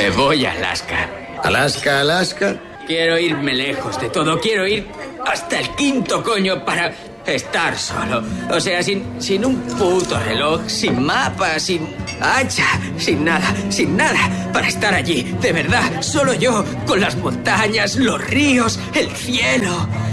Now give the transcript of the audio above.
Me voy a Alaska. ¿Alaska, Alaska? Quiero irme lejos de todo. Quiero ir hasta el quinto coño para estar solo. O sea, sin un puto reloj, sin mapa, sin hacha, sin nada. Para estar allí, de verdad, solo yo, con las montañas, los ríos, el cielo.